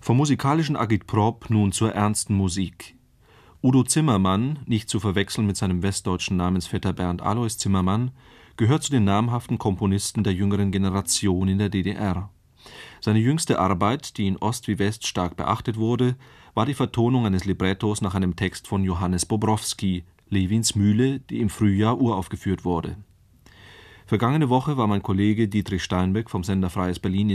Vom musikalischen Agitprop nun zur ernsten Musik. Udo Zimmermann, nicht zu verwechseln mit seinem westdeutschen Namensvetter Bernd Alois Zimmermann, gehört zu den namhaften Komponisten der jüngeren Generation in der DDR. Seine jüngste Arbeit, die in Ost wie West stark beachtet wurde, war die Vertonung eines Librettos nach einem Text von Johannes Bobrowski, Lewins Mühle, die im Frühjahr uraufgeführt wurde. Vergangene Woche war mein Kollege Dietrich Steinbeck vom Sender Freies Berlin